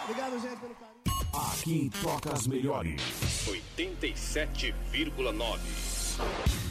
Obrigado, gente, pelo carinho. Aqui toca as melhores. 87,9.